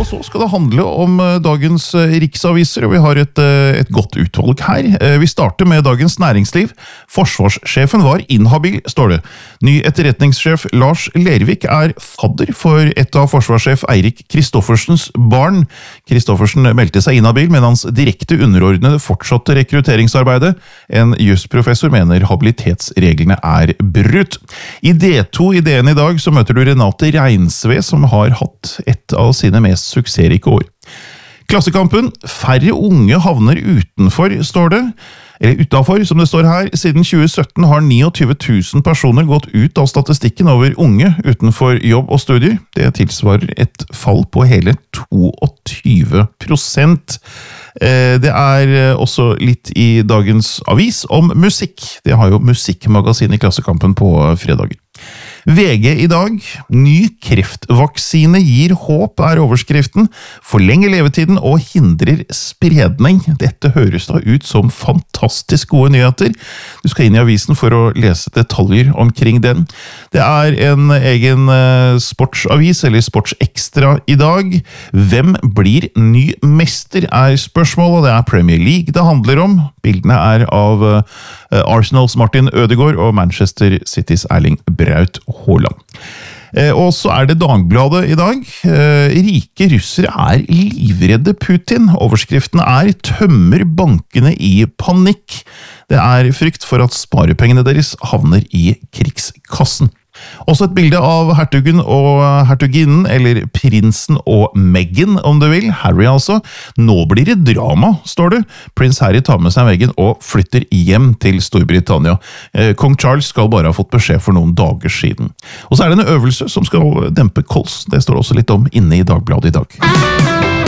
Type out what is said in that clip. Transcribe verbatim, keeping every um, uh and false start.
så skal det handle om dagens riksaviser, og vi har et, et godt utvalg her. Vi starter med Dagens Næringsliv. Forsvarssjefen var inhabil, står det. Ny etterretningssjef Lars Lervik er fadder for et av forsvarssjef Eirik Kristoffersens barn. Kristoffersen meldte seg inhabil, men hans direkte underordnede fortsatte rekrutteringsarbeidet. En jusprofessor mener habilitetsreglene er brutt. I D to i D N i dag så møter du Renate Reinsve, som har hatt et av sine mest suksessrike år. Klassekampen, færre unge havner utenfor, står det. Eller utenfor, som det står her. Siden tjue sytten har niogtyve tusen personer gått ut av statistikken over unge utenfor jobb og studier. Det tilsvarer et fall på hele tjueto prosent. Det er også litt i dagens avis om musikk. Det har jo musikkmagasin i Klassekampen på fredager. V G i dag, ny kreftvaksine gir håp er overskriften, forlenger levetiden og hindrer spredning. Dette høres da ut som fantastisk gode nyheter. Du skal inn i avisen for å lese detaljer omkring den. Det er en egen sportsavis, eller sportsekstra i dag. Hvem blir ny mester er spørsmålet, og det er Premier League det handler om. Bildene er av Arsenals Martin Ødegaard og Manchester Citys Erling Braut Haaland. Og så er det Dagbladet i dag. Rike russere er livredde Putin. Overskriften er «Tømmer bankene i panikk». Det er frykt for at sparepengene deres havner i krigskassen. Også et bilde av hertugen og hertuginnen, eller prinsen og Meghan, om du vil. Harry altså. Nå blir det drama, står det. Prins Harry tar med seg Meghan og flytter hjem til Storbritannia. Kong Charles skal bare ha fått beskjed for noen dager siden. Og så er det en øvelse som skal dempe kols. Det står også litt om inne i Dagbladet i dag.